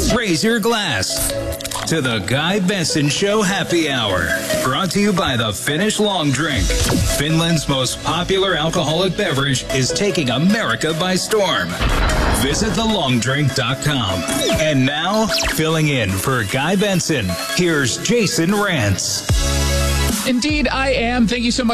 Raise your glass to the Guy Benson Show Happy Hour. Brought to you by the Finnish Long Drink. Finland's most popular alcoholic beverage is taking America by storm. Visit thelongdrink.com. And now, filling in for Guy Benson, here's Jason Rantz. Indeed, I am. Thank you so much.